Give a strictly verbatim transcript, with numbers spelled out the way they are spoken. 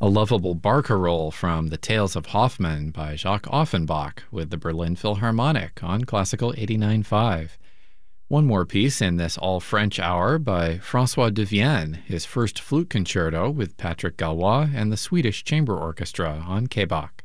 A lovable barcarolle from The Tales of Hoffmann by Jacques Offenbach with the Berlin Philharmonic on Classical eighty-nine point five. One more piece in this all-French hour by François de Vienne, his first flute concerto with Patrick Galois and the Swedish Chamber Orchestra on K B A C.